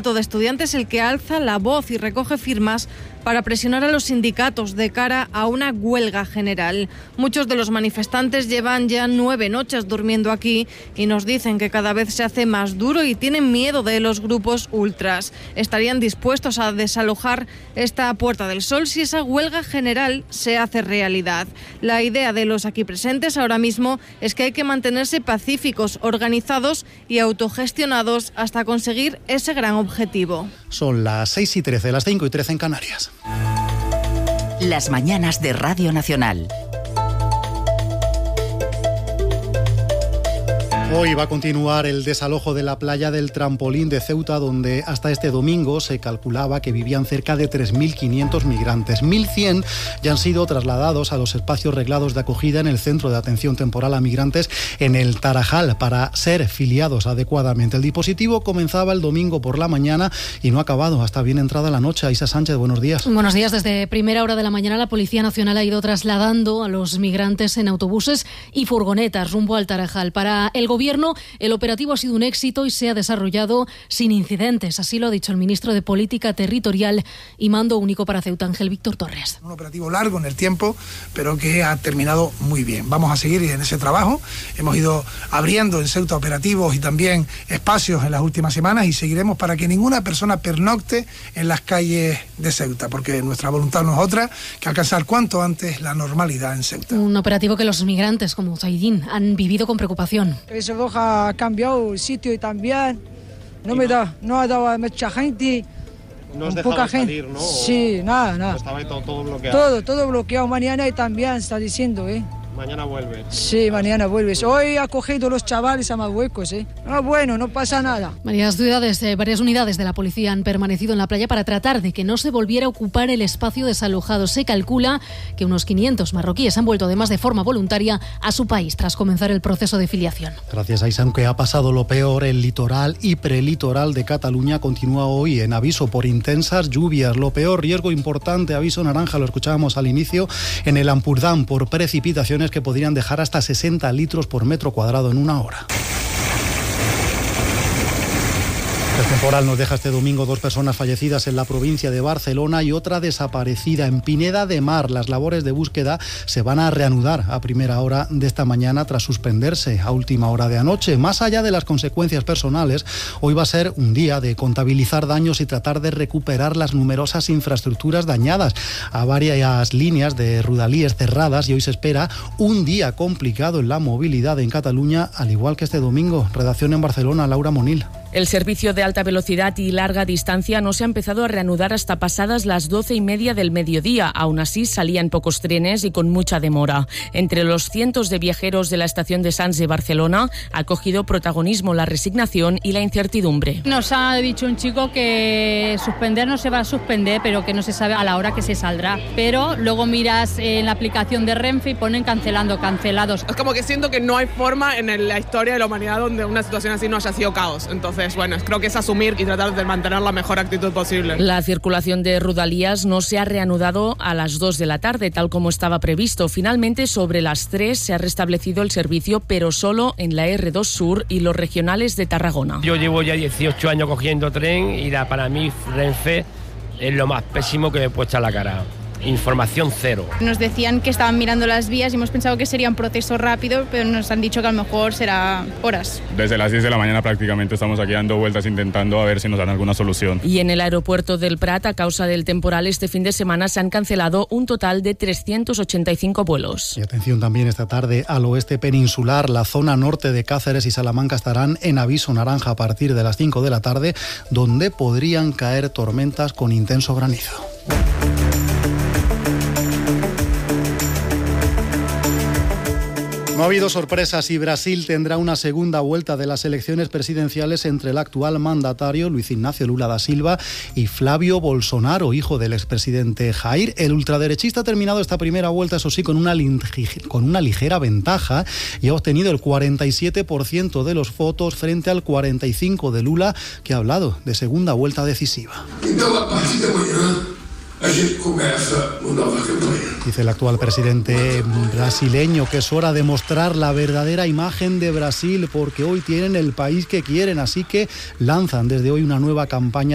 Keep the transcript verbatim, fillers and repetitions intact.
sindicato de estudiantes el que alza la voz y recoge firmas para presionar a los sindicatos de cara a una huelga general. Muchos de los manifestantes llevan ya nueve noches durmiendo aquí y nos dicen que cada vez se hace más duro y tienen miedo de los grupos ultras. Estarían dispuestos a desalojar esta Puerta del Sol si esa huelga general se hace realidad. La idea de los aquí presentes ahora mismo es que hay que mantenerse pacíficos, organizados y autogestionados hasta conseguir ese gran objetivo. Son las seis y trece, las cinco y trece en Canarias. Las mañanas de Radio Nacional. Hoy va a continuar el desalojo de la playa del Trampolín de Ceuta, donde hasta este domingo se calculaba que vivían cerca de tres mil quinientos migrantes. mil cien ya han sido trasladados a los espacios reglados de acogida en el Centro de Atención Temporal a Migrantes en el Tarajal para ser filiados adecuadamente. El dispositivo comenzaba el domingo por la mañana y no ha acabado hasta bien entrada la noche. Aisa Sánchez, buenos días. Buenos días. Desde primera hora de la mañana la Policía Nacional ha ido trasladando a los migrantes en autobuses y furgonetas rumbo al Tarajal. Para el gobierno, el operativo ha sido un éxito y se ha desarrollado sin incidentes. Así lo ha dicho el ministro de Política Territorial y Mando Único para Ceuta, Ángel Víctor Torres. Un operativo largo en el tiempo, pero que ha terminado muy bien. Vamos a seguir en ese trabajo. Hemos ido abriendo en Ceuta operativos y también espacios en las últimas semanas y seguiremos para que ninguna persona pernocte en las calles de Ceuta, porque nuestra voluntad no es otra que alcanzar cuanto antes la normalidad en Ceuta. Un operativo que los migrantes como Zaidín han vivido con preocupación. Ese Boja ha cambiado el sitio y también no me da, no ha dado mucha gente. No os dejaba salir, ¿no? Sí, nada, nada. Estaba todo, todo bloqueado. Todo, todo bloqueado. Mañana y también está diciendo, ¿eh? Mañana vuelve. Sí, mañana vuelves. Hoy ha cogido los chavales a Marruecos, ¿eh? No, bueno, no pasa nada. Varias ciudades, eh, varias unidades de la policía han permanecido en la playa para tratar de que no se volviera a ocupar el espacio desalojado. Se calcula que unos quinientos marroquíes han vuelto además de forma voluntaria a su país tras comenzar el proceso de filiación. Gracias, Aisa. Aunque ha pasado lo peor, el litoral y prelitoral de Cataluña continúa hoy en aviso por intensas lluvias. Lo peor, riesgo importante, aviso naranja, lo escuchábamos al inicio, en el Ampurdán por precipitaciones que podrían dejar hasta sesenta litros por metro cuadrado en una hora. El temporal nos deja este domingo dos personas fallecidas en la provincia de Barcelona y otra desaparecida en Pineda de Mar. Las labores de búsqueda se van a reanudar a primera hora de esta mañana tras suspenderse a última hora de anoche. Más allá de las consecuencias personales, hoy va a ser un día de contabilizar daños y tratar de recuperar las numerosas infraestructuras dañadas. A varias líneas de Rodalies cerradas y hoy se espera un día complicado en la movilidad en Cataluña, al igual que este domingo. Redacción en Barcelona, Laura Monil. El servicio de alta velocidad y larga distancia no se ha empezado a reanudar hasta pasadas las doce y media del mediodía. Aún así, salían pocos trenes y con mucha demora. Entre los cientos de viajeros de la estación de Sants de Barcelona ha cogido protagonismo la resignación y la incertidumbre. Nos ha dicho un chico que suspender no se va a suspender, pero que no se sabe a la hora que se saldrá. Pero luego miras en la aplicación de Renfe y ponen cancelando, cancelados. Es como que siento que no hay forma en la historia de la humanidad donde una situación así no haya sido caos. Entonces, bueno, creo que es asumir y tratar de mantener la mejor actitud posible. La circulación de Rodalies no se ha reanudado a las dos de la tarde, tal como estaba previsto. Finalmente, sobre las tres se ha restablecido el servicio, pero solo en la erre dos Sur y los regionales de Tarragona. Yo llevo ya dieciocho años cogiendo tren y da, para mí Renfe es lo más pésimo que me he puesto a la cara. Información cero. Nos decían que estaban mirando las vías y hemos pensado que sería un proceso rápido, pero nos han dicho que a lo mejor será horas. Desde las diez de la mañana prácticamente estamos aquí dando vueltas intentando a ver si nos dan alguna solución. Y en el aeropuerto del Prat, a causa del temporal, este fin de semana se han cancelado un total de trescientos ochenta y cinco vuelos. Y atención también esta tarde al oeste peninsular. La zona norte de Cáceres y Salamanca estarán en aviso naranja a partir de las cinco de la tarde, donde podrían caer tormentas con intenso granizo. No ha habido sorpresas y Brasil tendrá una segunda vuelta de las elecciones presidenciales entre el actual mandatario Luis Ignacio Lula da Silva y Flavio Bolsonaro, hijo del expresidente Jair. El ultraderechista ha terminado esta primera vuelta, eso sí, con una, con una ligera ventaja y ha obtenido el cuarenta y siete por ciento de los votos frente al cuarenta y cinco por ciento de Lula, que ha hablado de segunda vuelta decisiva. Dice el actual presidente brasileño que es hora de mostrar la verdadera imagen de Brasil porque hoy tienen el país que quieren, así que lanzan desde hoy una nueva campaña